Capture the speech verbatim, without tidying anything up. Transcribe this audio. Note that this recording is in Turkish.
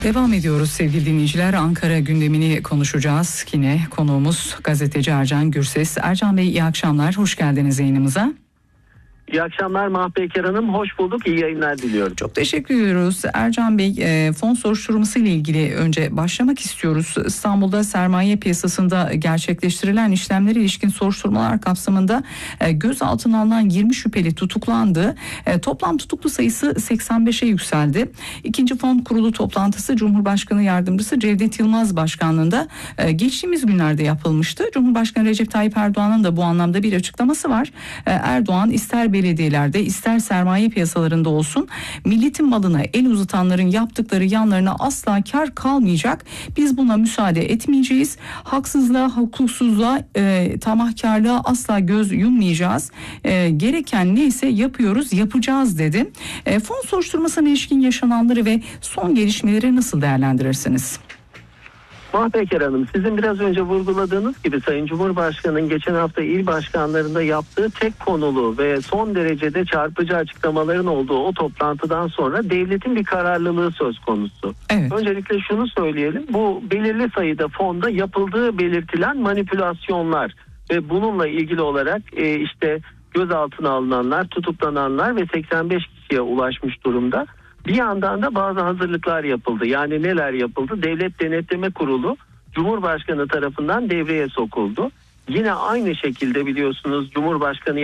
Devam ediyoruz sevgili dinleyiciler. Ankara gündemini konuşacağız. Yine konuğumuz gazeteci Ercan Gürses. Ercan Bey, iyi akşamlar. Hoş geldiniz yayınımıza. İyi akşamlar Mahpeker Hanım. Hoş bulduk. İyi yayınlar diliyorum. Çok teşekkür ediyoruz. Ercan Bey, e, fon soruşturması ile ilgili önce başlamak istiyoruz. İstanbul'da sermaye piyasasında gerçekleştirilen işlemlere ilişkin soruşturmalar kapsamında e, gözaltına alınan yirmi şüpheli tutuklandı. E, toplam tutuklu sayısı seksen beşe yükseldi. İkinci fon kurulu toplantısı Cumhurbaşkanı Yardımcısı Cevdet Yılmaz başkanlığında e, geçtiğimiz günlerde yapılmıştı. Cumhurbaşkanı Recep Tayyip Erdoğan'ın da bu anlamda bir açıklaması var. E, Erdoğan ister belediyelerde ister sermaye piyasalarında olsun milletin malına el uzatanların yaptıkları yanlarına asla kar kalmayacak. Biz buna müsaade etmeyeceğiz. Haksızlığa, hukuksuzluğa, e, tamahkarlığa asla göz yummayacağız. E, gereken neyse yapıyoruz, yapacağız dedi. E, fon soruşturmasına ilişkin yaşananları ve son gelişmeleri nasıl değerlendirirsiniz? Mahpeker Hanım, sizin biraz önce vurguladığınız gibi Sayın Cumhurbaşkanı'nın geçen hafta il başkanlarında yaptığı tek konulu ve son derecede çarpıcı açıklamaların olduğu o toplantıdan sonra devletin bir kararlılığı söz konusu. Evet. Öncelikle şunu söyleyelim, bu belirli sayıda fonda yapıldığı belirtilen manipülasyonlar ve bununla ilgili olarak e, işte gözaltına alınanlar, tutuklananlar ve seksen beş kişiye ulaşmış durumda. Bir yandan da bazı hazırlıklar yapıldı. Yani neler yapıldı? Devlet Denetleme Kurulu Cumhurbaşkanı tarafından devreye sokuldu. Yine aynı şekilde biliyorsunuz Cumhurbaşkanı